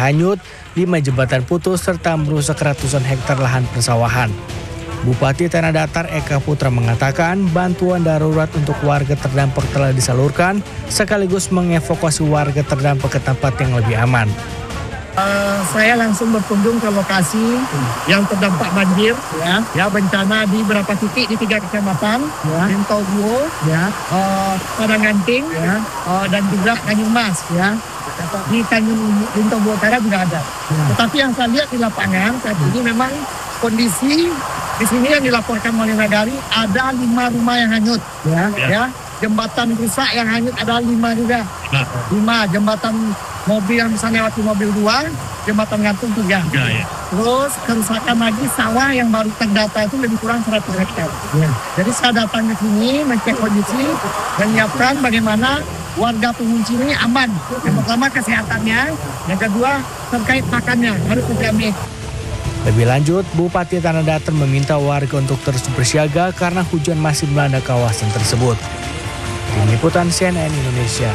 hanyut, 5 jembatan putus, serta merusak ratusan hektar lahan persawahan. Bupati Tanah Datar Eka Putra mengatakan bantuan darurat untuk warga terdampak telah disalurkan, sekaligus mengevakuasi warga terdampak ke tempat yang lebih aman. Saya langsung berkunjung ke lokasi yang terdampak banjir, ya bencana di beberapa titik di 3 kecamatan, Rintoguo, Padanganting, dan juga Tanjung Mas, Di Tanjung Rintoguo Utara juga ada. Tetapi yang saya lihat di lapangan saat ini memang kondisi di sini yang dilaporkan oleh Nagari ada 5 rumah yang hanyut, Jembatan rusak yang hanyut ada 5 juga. 5 jembatan mobil yang bisa lewati mobil 2, jembatan gantung 3. Terus kerusakan lagi sawah yang baru terdata itu lebih kurang 100 hektar. Jadi saya datang ke sini mencek kondisi dan menyiapkan bagaimana warga pengungsi ini aman. Yang pertama kesehatannya, yang kedua terkait makannya harus dijamin. Lebih lanjut, Bupati Tanah Datar meminta warga untuk terus bersiaga karena hujan masih melanda kawasan tersebut. Tim Liputan CNN Indonesia.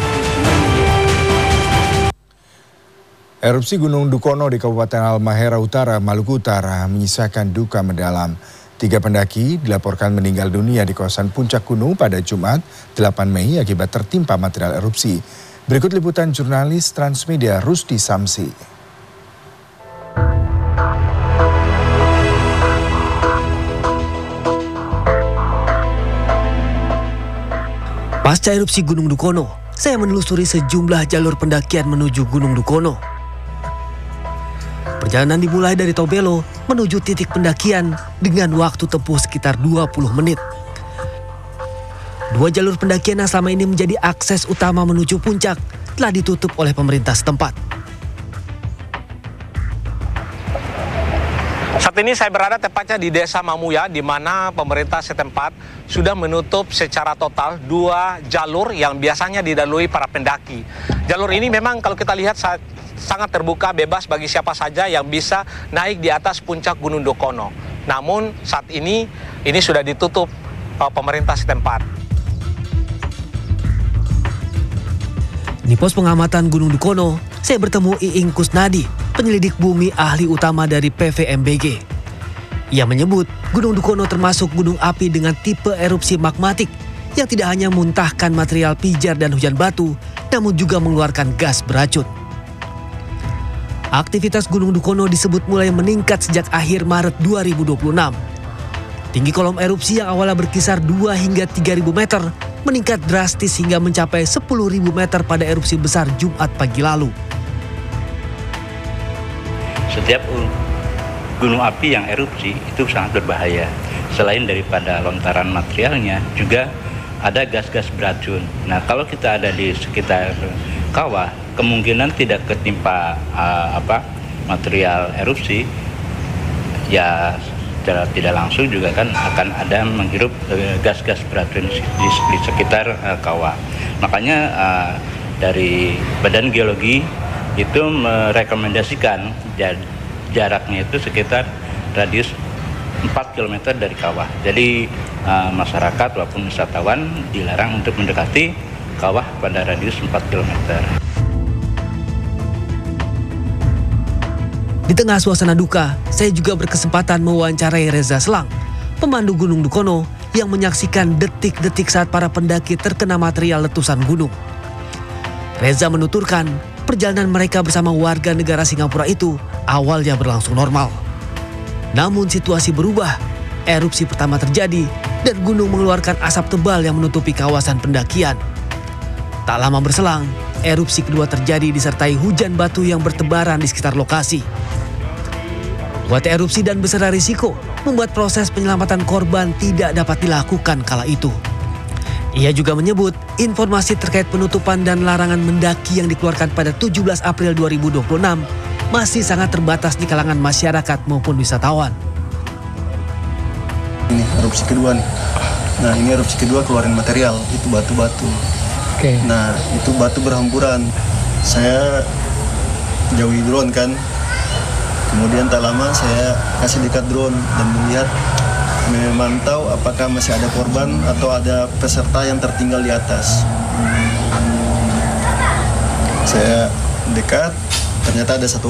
Erupsi Gunung Dukono di Kabupaten Halmahera Utara, Maluku Utara menyisakan duka mendalam. 3 pendaki dilaporkan meninggal dunia di kawasan puncak gunung pada Jumat 8 Mei akibat tertimpa material erupsi. Berikut liputan jurnalis Transmedia Rusdi Samsi. Pasca erupsi Gunung Dukono, saya menelusuri sejumlah jalur pendakian menuju Gunung Dukono. Perjalanan dimulai dari Tobelo menuju titik pendakian dengan waktu tempuh sekitar 20 menit. 2 jalur pendakian yang selama ini menjadi akses utama menuju puncak telah ditutup oleh pemerintah setempat. Saat ini saya berada tepatnya di Desa Mamuya, di mana pemerintah setempat sudah menutup secara total 2 jalur yang biasanya dilalui para pendaki. Jalur ini memang kalau kita lihat sangat terbuka, bebas bagi siapa saja yang bisa naik di atas puncak Gunung Dukono. Namun saat ini sudah ditutup pemerintah setempat. Di pos pengamatan Gunung Dukono, saya bertemu Iing Kusnadi, penyelidik bumi ahli utama dari PVMBG. Ia menyebut Gunung Dukono termasuk gunung api dengan tipe erupsi magmatik yang tidak hanya muntahkan material pijar dan hujan batu, namun juga mengeluarkan gas beracun. Aktivitas Gunung Dukono disebut mulai meningkat sejak akhir Maret 2026. Tinggi kolom erupsi yang awalnya berkisar 2 hingga 3.000 meter meningkat drastis hingga mencapai 10.000 meter pada erupsi besar Jumat pagi lalu. Setiap gunung api yang erupsi itu sangat berbahaya. Selain daripada lontaran materialnya, juga ada gas-gas beracun. Nah, kalau kita ada di sekitar kawah, kemungkinan tidak ketimpa material erupsi, ya secara tidak langsung juga kan akan ada menghirup gas-gas beracun di sekitar kawah. Makanya dari Badan Geologi itu merekomendasikan jaraknya itu sekitar radius 4 km dari kawah. Jadi masyarakat maupun wisatawan dilarang untuk mendekati kawah pada radius 4 km. Di tengah suasana duka, saya juga berkesempatan mewawancarai Reza Selang, pemandu Gunung Dukono yang menyaksikan detik-detik saat para pendaki terkena material letusan gunung. Reza menuturkan perjalanan mereka bersama warga negara Singapura itu awalnya berlangsung normal. Namun situasi berubah, erupsi pertama terjadi dan gunung mengeluarkan asap tebal yang menutupi kawasan pendakian. Tak lama berselang, erupsi kedua terjadi disertai hujan batu yang bertebaran di sekitar lokasi. Kuatnya erupsi dan besar risiko membuat proses penyelamatan korban tidak dapat dilakukan kala itu. Ia juga menyebut informasi terkait penutupan dan larangan mendaki yang dikeluarkan pada 17 April 2026 masih sangat terbatas di kalangan masyarakat maupun wisatawan. Ini erupsi kedua nih. Nah, ini erupsi kedua keluarin material, itu batu-batu. Nah, itu batu berhamburan. Saya jauhi drone kan. Kemudian tak lama saya kasih dekat drone dan melihat, memantau apakah masih ada korban atau ada peserta yang tertinggal di atas. Saya dekat, ternyata ada satu